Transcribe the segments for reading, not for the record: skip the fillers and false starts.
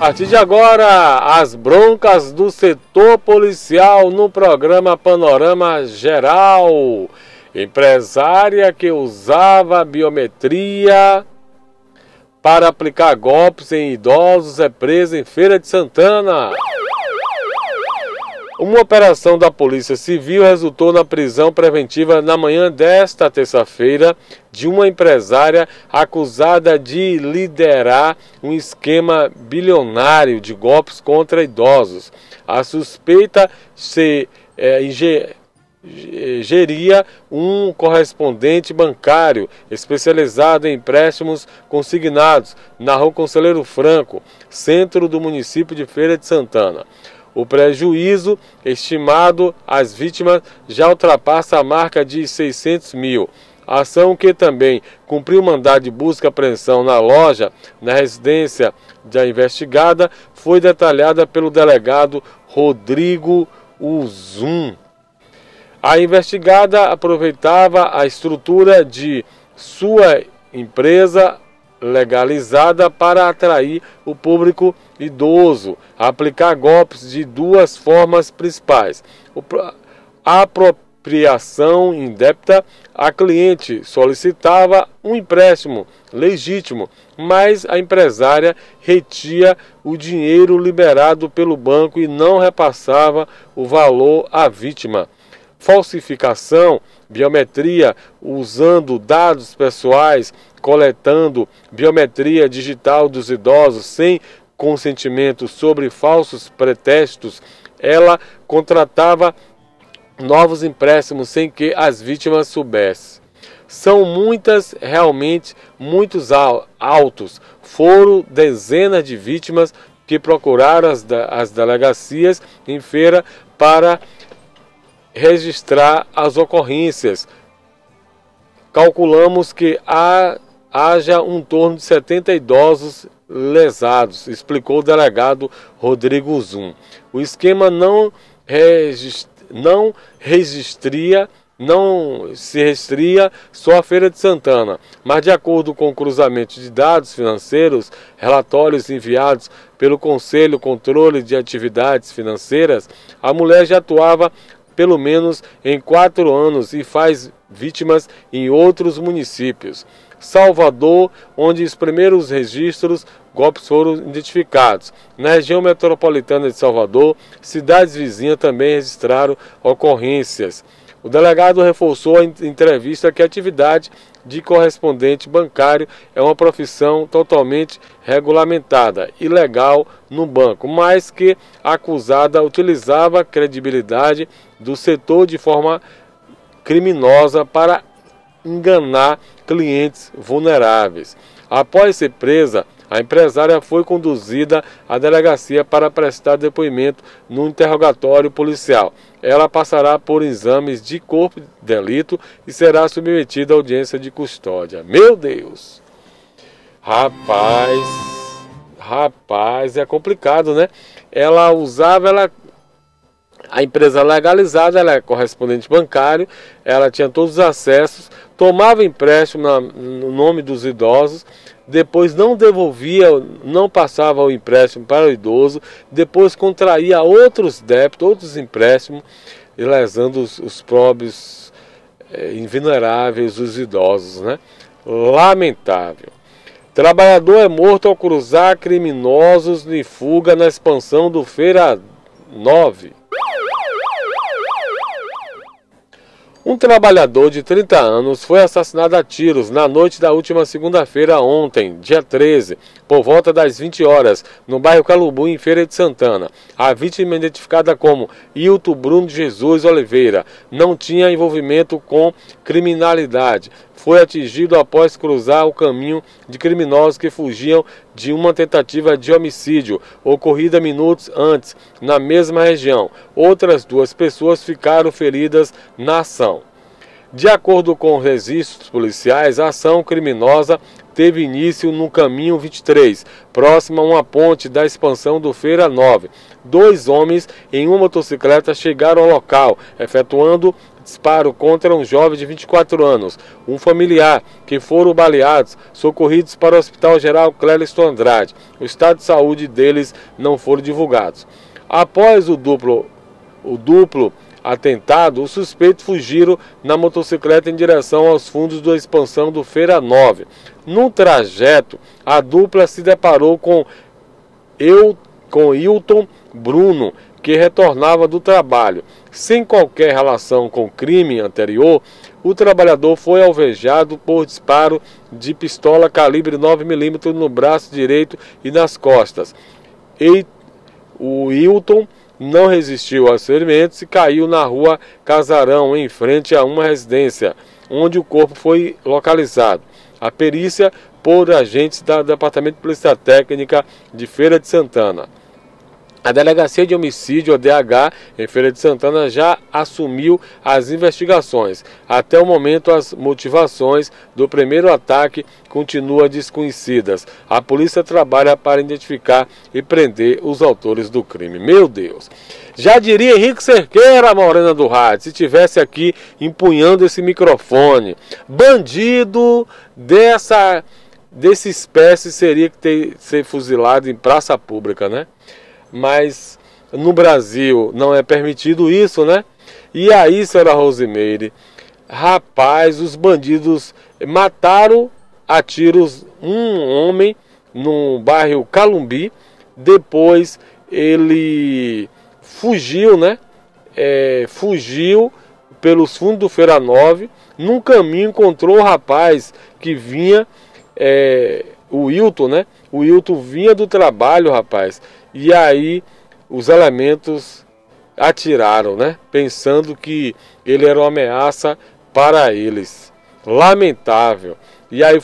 partir de agora, as broncas do setor policial no programa Panorama Geral. Empresária que usava biometria para aplicar golpes em idosos é presa em Feira de Santana. Uma operação da Polícia Civil resultou na prisão preventiva na manhã desta terça-feira de uma empresária acusada de liderar um esquema bilionário de golpes contra idosos. A suspeita geria um correspondente bancário especializado em empréstimos consignados na Rua Conselheiro Franco, centro do município de Feira de Santana. O prejuízo estimado às vítimas já ultrapassa a marca de 600 mil. A ação, que também cumpriu mandado de busca e apreensão na loja, na residência da investigada, foi detalhada pelo delegado Rodrigo Uzum. A investigada aproveitava a estrutura de sua empresa legalizada para atrair o público idoso, aplicar golpes de duas formas principais. A apropriação indébita, a cliente solicitava um empréstimo legítimo, mas a empresária retia o dinheiro liberado pelo banco e não repassava o valor à vítima. Falsificação, biometria, usando dados pessoais, coletando biometria digital dos idosos sem consentimento sob falsos pretextos. Ela contratava novos empréstimos sem que as vítimas soubessem. São muitas, realmente muitos autos. Foram dezenas de vítimas que procuraram as delegacias em Feira para registrar as ocorrências. Calculamos que haja um torno de 70 idosos lesados, explicou o delegado Rodrigo Zum. O esquema não se restria só à Feira de Santana, mas de acordo com o cruzamento de dados financeiros, relatórios enviados pelo Conselho Controle de Atividades Financeiras, a mulher já atuava pelo menos em 4 anos e faz vítimas em outros municípios. Salvador, onde os primeiros registros golpes foram identificados. Na região metropolitana de Salvador, cidades vizinhas também registraram ocorrências. O delegado reforçou em entrevista que a atividade de correspondente bancário é uma profissão totalmente regulamentada e legal no banco, mas que a acusada utilizava a credibilidade do setor de forma criminosa para enganar clientes vulneráveis. Após ser presa, a empresária foi conduzida à delegacia para prestar depoimento no interrogatório policial. Ela passará por exames de corpo de delito e será submetida à audiência de custódia. Meu Deus! Rapaz, é complicado, né? Ela usava, a empresa legalizada, ela é correspondente bancário, ela tinha todos os acessos, tomava empréstimo no nome dos idosos, depois não devolvia, não passava o empréstimo para o idoso, depois contraía outros débitos, outros empréstimos, lesando os pobres, invulneráveis, os idosos, né? Lamentável. Trabalhador é morto ao cruzar criminosos em fuga na expansão do Feira 9. Um trabalhador de 30 anos foi assassinado a tiros na noite da última segunda-feira ontem, dia 13, por volta das 20 horas, no bairro Calumbu, em Feira de Santana. A vítima, identificada como Hilton Bruno de Jesus Oliveira, não tinha envolvimento com criminalidade. Foi atingido após cruzar o caminho de criminosos que fugiam de uma tentativa de homicídio ocorrida minutos antes, na mesma região. Outras 2 pessoas ficaram feridas na ação. De acordo com registros policiais, a ação criminosa teve início no caminho 23, próximo a uma ponte da expansão do Feira 9. 2 homens em uma motocicleta chegaram ao local, efetuando disparo contra um jovem de 24 anos, um familiar, que foram baleados, socorridos para o Hospital Geral Clériston Andrade. O estado de saúde deles não foram divulgados. Após o duplo atentado, os suspeitos fugiram na motocicleta em direção aos fundos da expansão do Feira 9. No trajeto, a dupla se deparou com Hilton Bruno, que retornava do trabalho. Sem qualquer relação com o crime anterior, o trabalhador foi alvejado por disparo de pistola calibre 9mm no braço direito e nas costas. O Hilton não resistiu aos ferimentos e caiu na rua Casarão, em frente a uma residência, onde o corpo foi localizado. A perícia por agentes do Departamento de Polícia Técnica de Feira de Santana. A Delegacia de Homicídio, a DH, em Feira de Santana, já assumiu as investigações. Até o momento, as motivações do primeiro ataque continuam desconhecidas. A polícia trabalha para identificar e prender os autores do crime. Meu Deus! Já diria Henrique Cerqueira, Morena do Rádio, se estivesse aqui empunhando esse microfone. Bandido dessa espécie seria que ser fuzilado em praça pública, né? Mas no Brasil não é permitido isso, né? E aí, senhora Rosimeire, rapaz, os bandidos mataram a tiros um homem no bairro Calumbi. Depois ele fugiu, né? Fugiu pelos fundos do Feira 9. Num caminho encontrou o rapaz que vinha, o Hilton, né? O Hilton vinha do trabalho, rapaz. E aí os elementos atiraram, né? Pensando que ele era uma ameaça para eles. Lamentável. E aí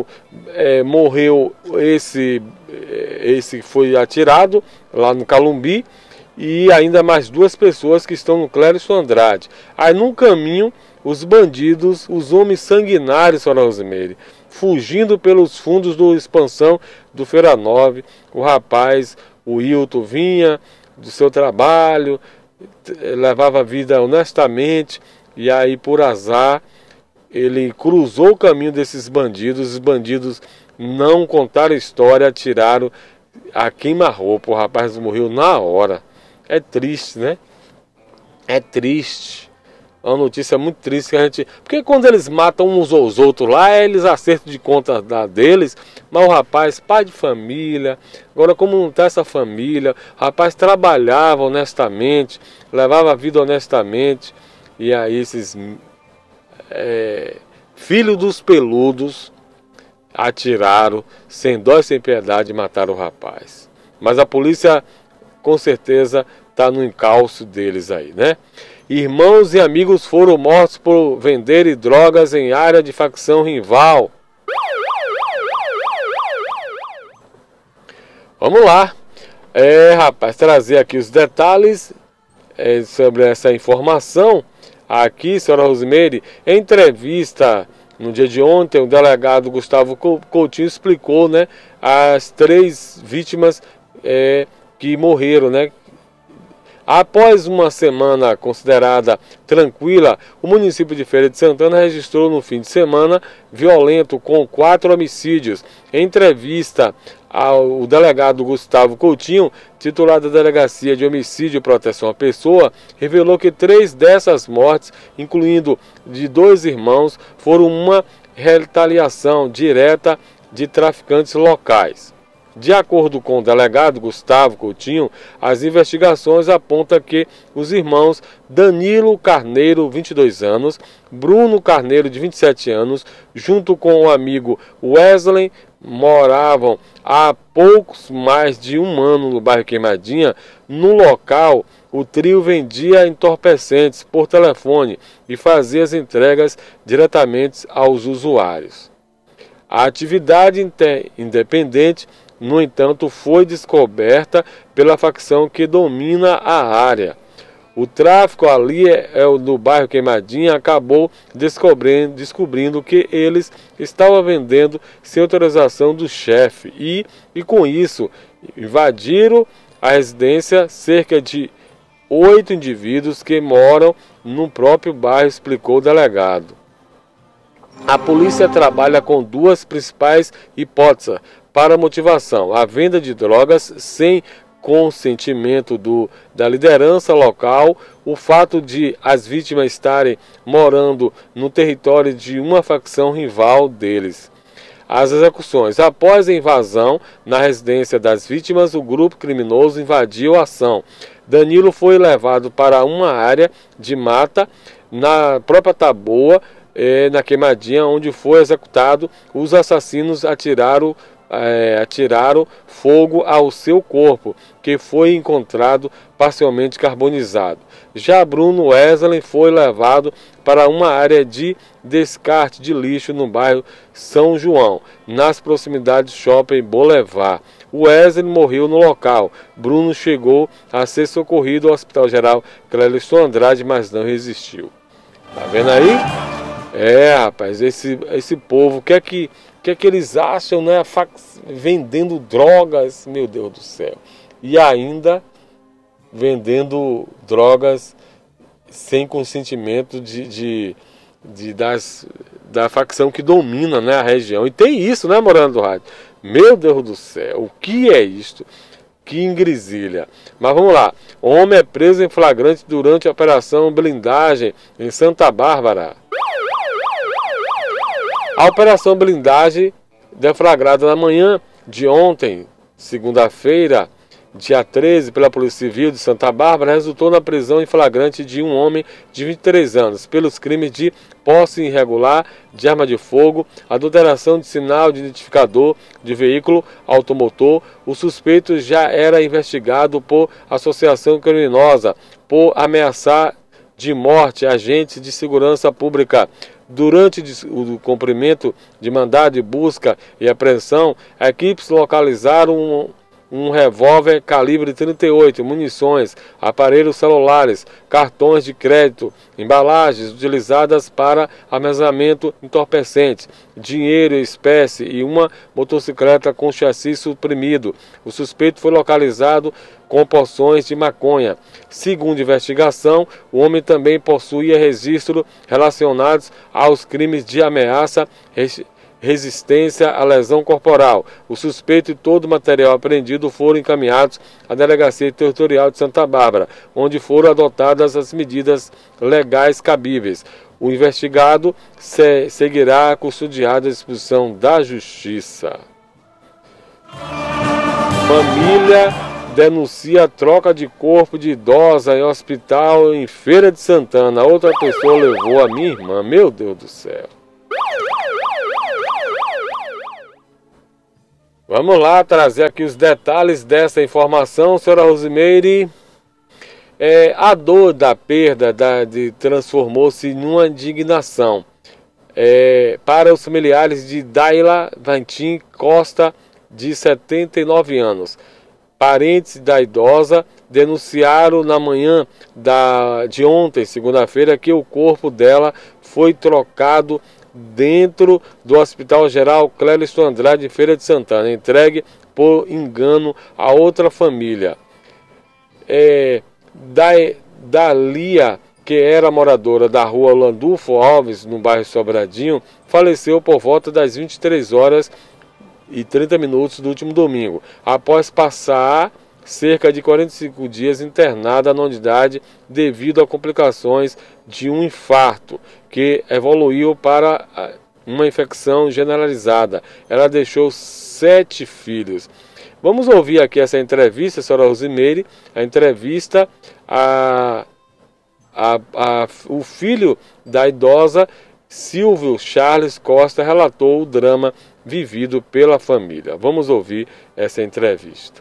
morreu esse que foi atirado lá no Calumbi. E ainda mais 2 pessoas que estão no Clériston Andrade. Aí no caminho, os bandidos, os homens sanguinários, senhora Rosimeire, fugindo pelos fundos da expansão do Feira 9, o rapaz, o Hilton, vinha do seu trabalho, levava a vida honestamente, e aí por azar ele cruzou o caminho desses bandidos. Os bandidos não contaram a história, atiraram a queima-roupa, o rapaz morreu na hora. É triste, né? É triste. É uma notícia muito triste que a gente... Porque quando eles matam uns ou os outros lá, eles acertam de conta deles. Mas o rapaz, pai de família, agora como não está essa família, o rapaz trabalhava honestamente, levava a vida honestamente. E aí esses filhos dos peludos atiraram sem dó e sem piedade e mataram o rapaz. Mas a polícia com certeza está no encalço deles aí, né? Irmãos e amigos foram mortos por venderem drogas em área de facção rival. Vamos lá. Rapaz, trazer aqui os detalhes sobre essa informação. Aqui, senhora Rosimeire, em entrevista no dia de ontem, o delegado Gustavo Coutinho explicou, né, as 3 vítimas que morreram, né? Após uma semana considerada tranquila, o município de Feira de Santana registrou no fim de semana violento com 4 homicídios. Em entrevista ao delegado Gustavo Coutinho, titular da Delegacia de Homicídio e Proteção à Pessoa, revelou que 3 dessas mortes, incluindo de 2 irmãos, foram uma retaliação direta de traficantes locais. De acordo com o delegado Gustavo Coutinho, as investigações apontam que os irmãos Danilo Carneiro, 22 anos, Bruno Carneiro, de 27 anos, junto com o amigo Wesley, moravam há poucos mais de um ano no bairro Queimadinha. No local, o trio vendia entorpecentes por telefone e fazia as entregas diretamente aos usuários. A atividade independente, no entanto, foi descoberta pela facção que domina a área. O tráfico ali no bairro Queimadinha acabou descobrindo que eles estavam vendendo sem autorização do chefe e com isso invadiram a residência cerca de 8 indivíduos que moram no próprio bairro, explicou o delegado. A polícia trabalha com duas principais hipóteses para a motivação: a venda de drogas sem consentimento da liderança local, o fato de as vítimas estarem morando no território de uma facção rival deles. As execuções. Após a invasão na residência das vítimas, o grupo criminoso invadiu a ação. Danilo foi levado para uma área de mata na própria Taboa, na Queimadinha, onde foi executado. Os assassinos atiraram fogo ao seu corpo, que foi encontrado parcialmente carbonizado. Já Bruno Wesley foi levado para uma área de descarte de lixo no bairro São João, nas proximidades do Shopping Boulevard. Wesley morreu no local. Bruno chegou a ser socorrido ao Hospital Geral Cléliston Andrade, mas não resistiu. Tá vendo aí? Rapaz, esse povo, o que é que eles acham, né? Vendendo drogas, meu Deus do céu. E ainda vendendo drogas sem consentimento da facção que domina, né, a região. E tem isso, né, Morando do Rádio? Meu Deus do céu, o que é isto? Que ingrisilha. Mas vamos lá. O homem é preso em flagrante durante a operação blindagem em Santa Bárbara. A operação blindagem, deflagrada na manhã de ontem, segunda-feira, dia 13, pela Polícia Civil de Santa Bárbara, resultou na prisão em flagrante de um homem de 23 anos, pelos crimes de posse irregular de arma de fogo, adulteração de sinal de identificador de veículo automotor. O suspeito já era investigado por associação criminosa, por ameaçar de morte agentes de segurança pública. Durante o cumprimento de mandado de busca e apreensão, equipes localizaram um revólver calibre 38, munições, aparelhos celulares, cartões de crédito, embalagens utilizadas para armazenamento entorpecente, dinheiro em espécie e uma motocicleta com chassi suprimido. O suspeito foi localizado com porções de maconha. Segundo investigação, o homem também possuía registros relacionados aos crimes de ameaça, resistência à lesão corporal. O suspeito e todo o material apreendido foram encaminhados à Delegacia Territorial de Santa Bárbara, onde foram adotadas as medidas legais cabíveis. O investigado seguirá custodiado à disposição da Justiça. Família denuncia troca de corpo de idosa em hospital em Feira de Santana. Outra pessoa levou a minha irmã. Meu Deus do céu. Vamos lá trazer aqui os detalhes dessa informação, senhora Rosimeire. A dor da perda transformou-se numa indignação para os familiares de Daila Vantim Costa, de 79 anos. Parentes da idosa denunciaram na manhã de ontem, segunda-feira, que o corpo dela foi trocado dentro do Hospital Geral Cléliston Andrade, em Feira de Santana, entregue por engano a outra família. Dalia, que era moradora da rua Landulfo Alves, no bairro Sobradinho, faleceu por volta das 23h30 do último domingo, após passar cerca de 45 dias internada na unidade devido a complicações de um infarto que evoluiu para uma infecção generalizada. Ela deixou 7 filhos. Vamos ouvir aqui essa entrevista, senhora Rosimeire, a entrevista o filho da idosa, Silvio Charles Costa, relatou o drama vivido pela família. Vamos ouvir essa entrevista.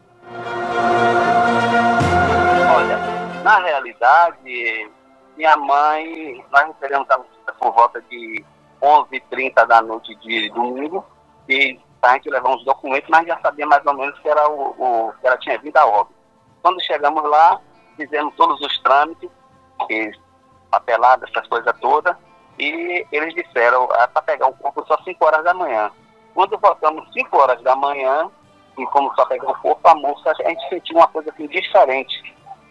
Olha, na realidade, minha mãe, nós recebemos a notícia por volta de 11h30 da noite de domingo, e a gente levou uns documentos, mas já sabia mais ou menos que era que ela tinha vindo a óbito. Quando chegamos lá, fizemos todos os trâmites, papelada, essas coisas todas, e eles disseram para pegar o corpo só 5 horas da manhã. Quando voltamos 5 horas da manhã, e como só pegar o corpo, a moça, a gente sentiu uma coisa assim diferente.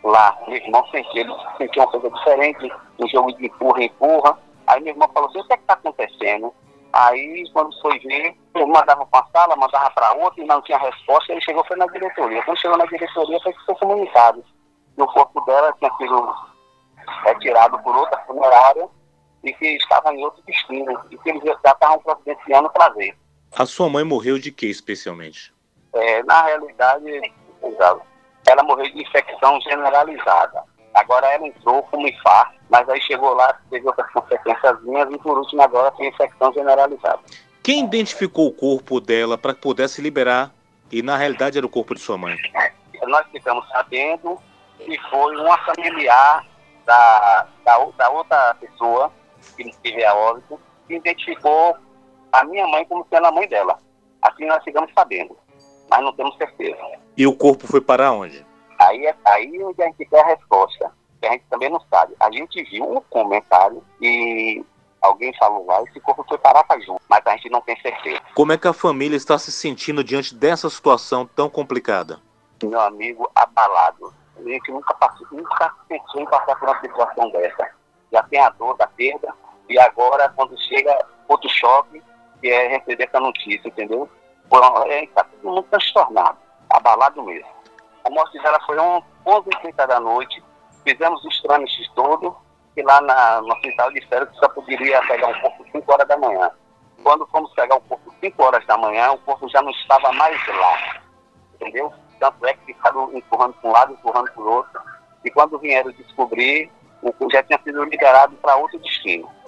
lá, meu irmão sentiu, ele sentiu uma coisa diferente, um jogo de empurra. Aí meu irmão falou assim, o que é que está acontecendo? Aí, quando foi ver, eu mandava para uma sala, mandava para outra e não tinha resposta, ele chegou, foi na diretoria. Quando chegou na diretoria, foi que foi comunicado. E o corpo dela tinha sido retirado por outra funerária e que estava em outro destino, e que eles já estavam providenciando para ver. A sua mãe morreu de quê, especialmente? Na realidade, ela morreu de infecção generalizada. Agora ela entrou com um infarto, mas aí chegou lá, teve outras consequências e por último agora tem infecção generalizada. Quem identificou o corpo dela para que pudesse liberar e na realidade era o corpo de sua mãe? Nós ficamos sabendo que foi uma familiar da outra pessoa que teve a óbito, que identificou a minha mãe como sendo a mãe dela. Assim nós ficamos sabendo, mas não temos certeza. E o corpo foi para onde? Aí onde a gente quer a resposta, que a gente também não sabe. A gente viu um comentário e alguém falou lá, esse corpo foi para Aracaju, mas a gente não tem certeza. Como é que a família está se sentindo diante dessa situação tão complicada? Meu amigo, abalado. A gente nunca pensou em passar por uma situação dessa. Já tem a dor da perda e agora quando chega outro choque, que é receber essa notícia, entendeu? Está todo mundo transtornado, abalado mesmo. A morte dela foi 11h30 da noite, fizemos os trâmites todos, e lá no hospital disseram que só poderia pegar um corpo 5 horas da manhã. Quando fomos pegar o corpo 5 horas da manhã, o corpo já não estava mais lá, entendeu? Tanto é que ficaram empurrando para um lado, empurrando para o outro, e quando vieram descobrir, o corpo já tinha sido liberado para outro destino.